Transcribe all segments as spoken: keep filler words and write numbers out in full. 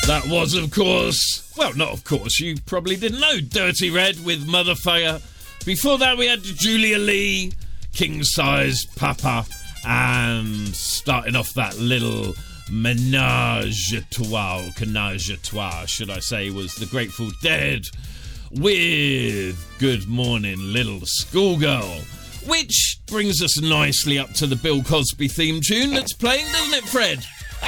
That was, of course, well, not of course, you probably didn't know, Dirty Red with Motherfucker. Before that, we had Julia Lee, King Size Papa, and starting off that little menage a trois, or canage a trois, should I say, was the Grateful Dead with Good Morning Little Schoolgirl, which brings us nicely up to the Bill Cosby theme tune that's playing, doesn't it, Fred?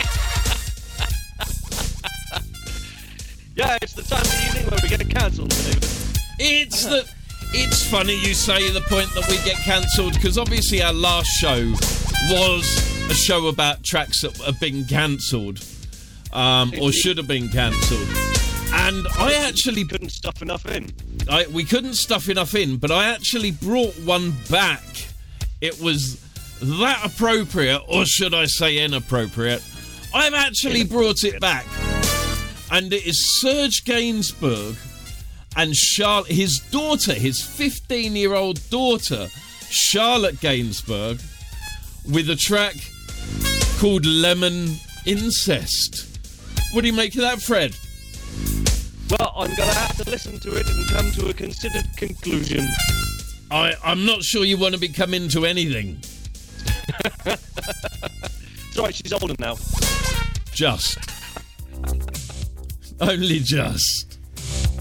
Yeah, it's the time of the evening where we get cancelled. It's the... It's funny you say the point that we get cancelled, because obviously our last show was a show about tracks that have been cancelled, um, or should have been cancelled. And I actually... couldn't stuff enough in. I, we couldn't stuff enough in, but I actually brought one back. It was that appropriate, or should I say inappropriate. I've actually brought it back. And it is Serge Gainsbourg and Charlotte, his daughter, his fifteen-year-old daughter, Charlotte Gainsbourg, with a track called Lemon Incest. What do you make of that, Fred? Well, I'm going to have to listen to it and come to a considered conclusion. I, I'm not sure you want to be coming to anything. It's right, she's older now. Just. Only just.